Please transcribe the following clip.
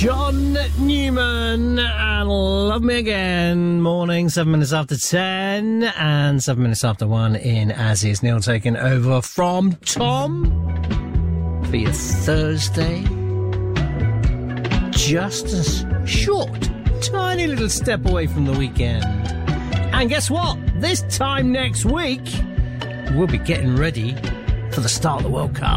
John Newman and Love Me Again. Morning, 7 minutes after 10 and 7 minutes after 1 in As Is. Neil taking over from Tom for your Thursday. Just a short, tiny little step away from the weekend. And guess what? This time next week, we'll be getting ready for the start of the World Cup.